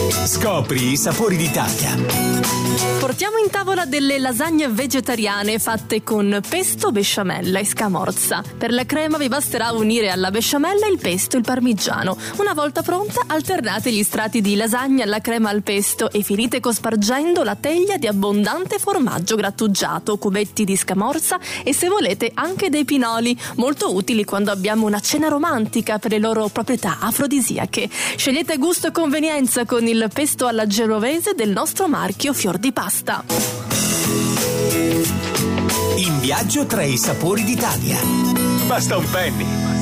Scopri i sapori d'Italia. Portiamo in tavola delle lasagne vegetariane fatte con pesto, besciamella e scamorza. Per la crema vi basterà unire alla besciamella il pesto e il parmigiano. Una volta pronta, alternate gli strati di lasagna alla crema al pesto e finite cospargendo la teglia di abbondante formaggio grattugiato, cubetti di scamorza e, se volete, anche dei pinoli, molto utili quando abbiamo una cena romantica per le loro proprietà afrodisiache. Scegliete gusto e convenienza con il pesto alla genovese del nostro marchio Fior di Pasta. In viaggio tra i sapori d'Italia. Basta un penny.